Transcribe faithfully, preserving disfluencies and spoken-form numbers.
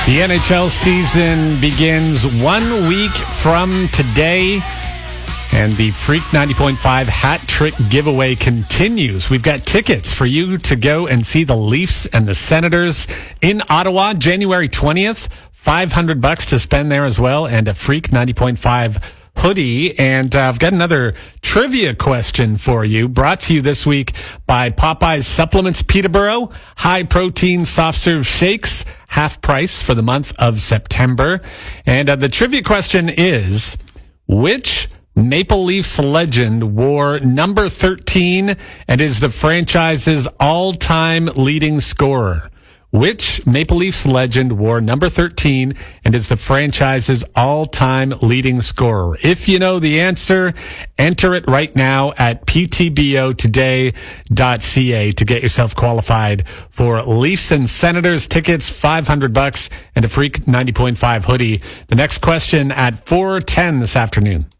The N H L season begins one week from today, and the Freak ninety point five hat trick giveaway continues. We've got tickets for you to go and see the Leafs and the Senators in Ottawa, January twentieth. five hundred bucks to spend there as well, and a Freak ninety point five hoodie. And uh, I've got another trivia question for you, brought to you this week by Popeyes Supplements Peterborough. High protein soft serve shakes, half price for the month of September. And uh, the trivia question is, which Maple Leafs legend wore number thirteen and is the franchise's all-time leading scorer? Which Maple Leafs legend wore number thirteen and is the franchise's all-time leading scorer? If you know the answer, enter it right now at p t b o today dot c a to get yourself qualified for Leafs and Senators tickets, five hundred bucks, and a Freak ninety point five hoodie. The next question at four ten this afternoon.